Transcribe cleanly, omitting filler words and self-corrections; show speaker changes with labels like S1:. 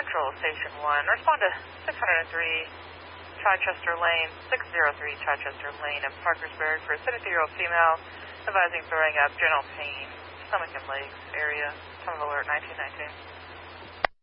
S1: Central Station 1. Respond to 603 Chichester Lane, 603 Chichester Lane in Parkersburg for a 73-year-old female advising throwing up, general pain, stomach and legs area. Time of alert 1919.